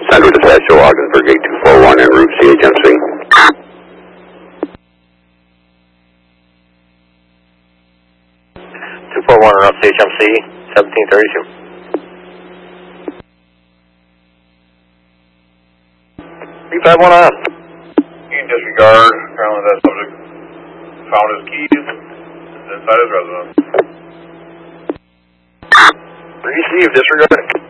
Central Dispatch to Ogdensburg 8241 en route CHMC. 241 en route CHMC, 1732. B51 on. In disregard, apparently that subject found his keys inside his residence. Receive, disregard.